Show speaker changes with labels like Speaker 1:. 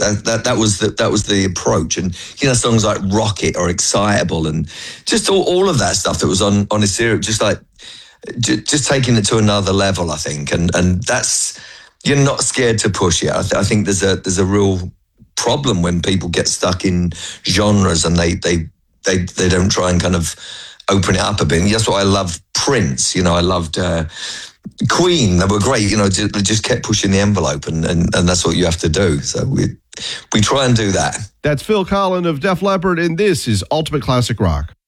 Speaker 1: That was the approach. And songs like Rocket or Excitable and just all of that stuff that was on Ethereum, just like just taking it to another level, I think. And that's, you're not scared to push it. I think there's a real problem when people get stuck in genres and they don't try and kind of open it up a bit. And that's what I love. Prince, I loved Queen. They were great. They just kept pushing the envelope, and that's what you have to do. So we try and do that.
Speaker 2: That's Phil Collen of Def Leppard, and this is Ultimate Classic Rock.